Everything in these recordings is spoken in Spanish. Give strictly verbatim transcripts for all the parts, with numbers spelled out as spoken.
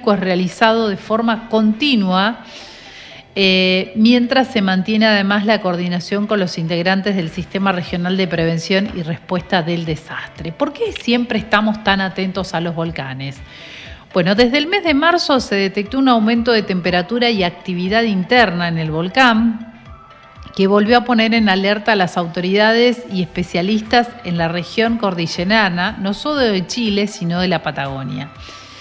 volcánico es realizado de forma continua, eh, mientras se mantiene además la coordinación con los integrantes del Sistema Regional de Prevención y Respuesta del Desastre. ¿Por qué siempre estamos tan atentos a los volcanes? Bueno, desde el mes de marzo se detectó un aumento de temperatura y actividad interna en el volcán, que volvió a poner en alerta a las autoridades y especialistas en la región cordillerana, no solo de Chile, sino de la Patagonia.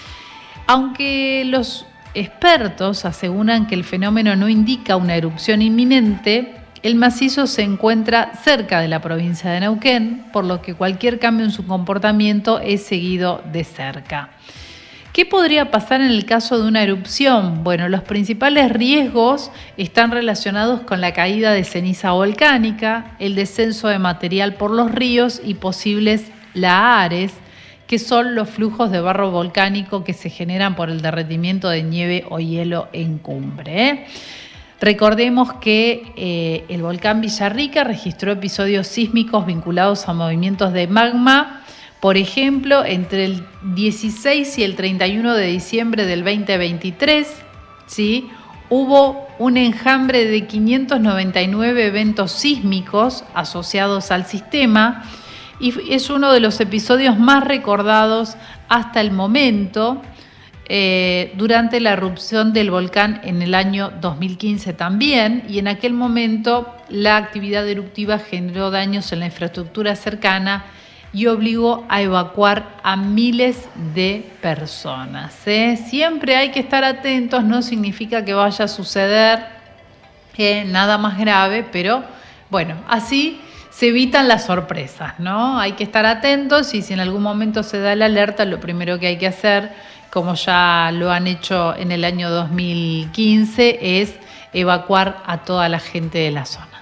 Aunque los expertos aseguran que el fenómeno no indica una erupción inminente, el macizo se encuentra cerca de la provincia de Neuquén, por lo que cualquier cambio en su comportamiento es seguido de cerca. ¿Qué podría pasar en el caso de una erupción? Bueno, los principales riesgos están relacionados con la caída de ceniza volcánica, el descenso de material por los ríos y posibles lahares, que son los flujos de barro volcánico que se generan por el derretimiento de nieve o hielo en cumbre, ¿eh? Recordemos que eh, el volcán Villarrica registró episodios sísmicos vinculados a movimientos de magma. Por ejemplo, entre el dieciséis y el treinta y uno de diciembre del veinte veintitrés, ¿sí?, hubo un enjambre de quinientos noventa y nueve eventos sísmicos asociados al sistema y es uno de los episodios más recordados hasta el momento, eh, durante la erupción del volcán en el año dos mil quince también, y en aquel momento la actividad eruptiva generó daños en la infraestructura cercana y obligó a evacuar a miles de personas, ¿eh? Siempre hay que estar atentos, no significa que vaya a suceder eh, nada más grave, pero bueno, así se evitan las sorpresas, ¿no? Hay que estar atentos y si en algún momento se da la alerta, lo primero que hay que hacer, como ya lo han hecho en el año dos mil quince, es evacuar a toda la gente de la zona.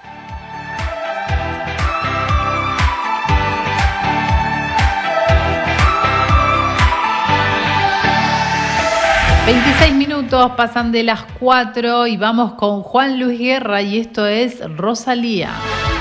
veintiséis minutos pasan de las cuatro y vamos con Juan Luis Guerra y esto es Rosalía.